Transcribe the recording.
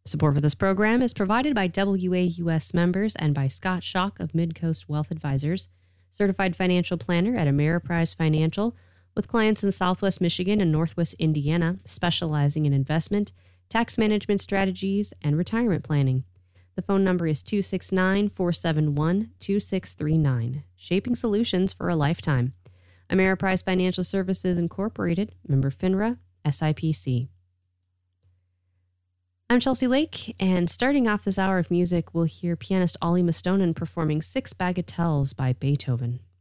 Support for this program is provided by WAUS members and by Scott Schock of Midcoast Wealth Advisors, certified financial planner at Ameriprise Financial, with clients in Southwest Michigan and Northwest Indiana, specializing in investment, tax management strategies, and retirement planning. The phone number is 269-471-2639, shaping solutions for a lifetime. Ameriprise Financial Services Incorporated, member FINRA, SIPC. I'm Chelsea Lake, and starting off this hour of music, we'll hear pianist Ollie Mastonen performing Six Bagatelles by Beethoven.